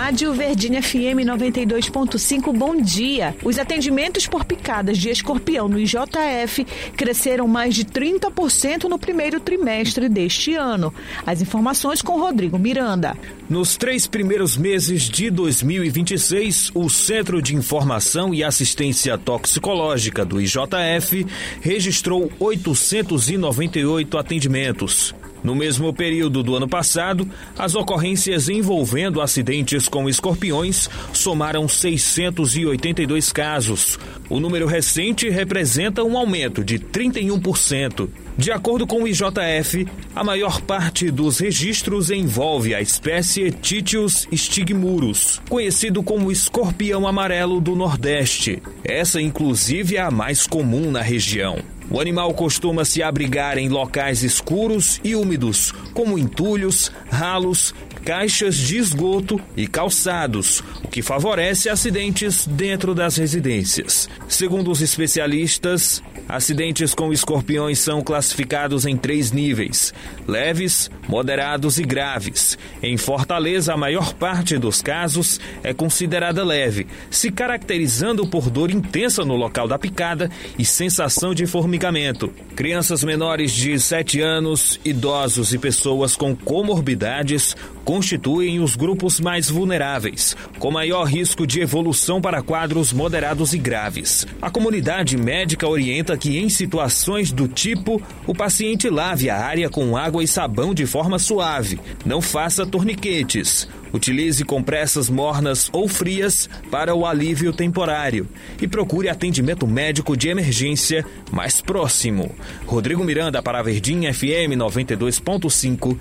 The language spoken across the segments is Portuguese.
Rádio Verdinha FM 92.5, bom dia. Os atendimentos por picadas de escorpião no IJF cresceram mais de 30% no primeiro trimestre deste ano. As informações com Rodrigo Miranda. Nos 3 primeiros meses de 2026, o Centro de Informação e Assistência Toxicológica do IJF registrou 898 atendimentos. No mesmo período do ano passado, as ocorrências envolvendo acidentes com escorpiões somaram 682 casos. O número recente representa um aumento de 31%. De acordo com o IJF, a maior parte dos registros envolve a espécie Titius stigmurus, conhecido como escorpião amarelo do Nordeste. Essa, inclusive, é a mais comum na região. O animal costuma se abrigar em locais escuros e úmidos, como entulhos, ralos, caixas de esgoto e calçados, o que favorece acidentes dentro das residências. Segundo os especialistas, acidentes com escorpiões são classificados em 3 níveis: leves, moderados e graves. Em Fortaleza, a maior parte dos casos é considerada leve, se caracterizando por dor intensa no local da picada e sensação de formigamento. Crianças menores de 7 anos, idosos e pessoas com comorbidades constituem os grupos mais vulneráveis, com maior risco de evolução para quadros moderados e graves. A comunidade médica orienta que, em situações do tipo, o paciente lave a área com água e sabão de forma suave. Não faça torniquetes. Utilize compressas mornas ou frias para o alívio temporário e procure atendimento médico de emergência mais próximo. Rodrigo Miranda para a Verdinha FM 92.5.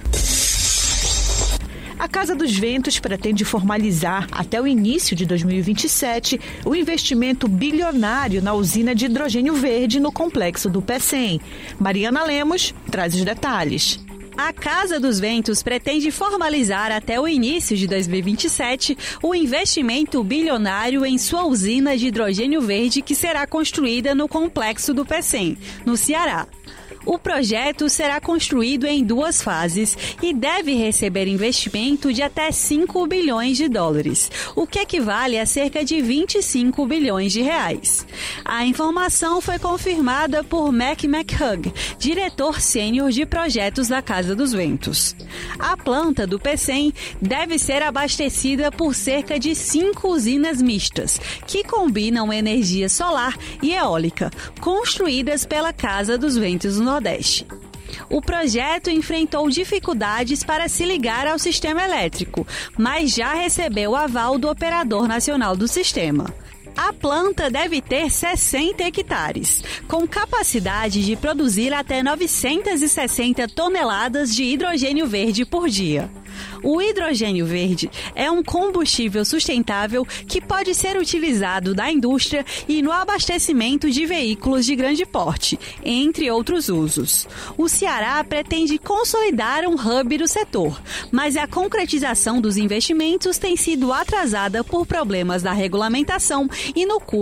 A Casa dos Ventos pretende formalizar, até o início de 2027, o investimento bilionário na usina de hidrogênio verde no complexo do PECEM. Mariana Lemos traz os detalhes. A Casa dos Ventos pretende formalizar até o início de 2027 o investimento bilionário em sua usina de hidrogênio verde que será construída no complexo do PECEM, no Ceará. O projeto será construído em 2 fases e deve receber investimento de até 5 bilhões de dólares, o que equivale a cerca de 25 bilhões de reais. A informação foi confirmada por Mac McHugh, diretor sênior de projetos da Casa dos Ventos. A planta do PECEM deve ser abastecida por cerca de 5 usinas mistas, que combinam energia solar e eólica, construídas pela Casa dos Ventos no Nordeste. O projeto enfrentou dificuldades para se ligar ao sistema elétrico, mas já recebeu o aval do Operador Nacional do Sistema. A planta deve ter 60 hectares, com capacidade de produzir até 960 toneladas de hidrogênio verde por dia. O hidrogênio verde é um combustível sustentável que pode ser utilizado na indústria e no abastecimento de veículos de grande porte, entre outros usos. O Ceará pretende consolidar um hub do setor, mas a concretização dos investimentos tem sido atrasada por problemas da regulamentação e no custo